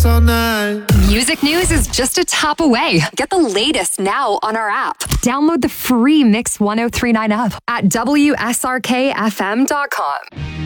dance all night. Music news is just a tap away. Get the latest now on our app. Download the free Mix 1039 app at WSRKFM.com.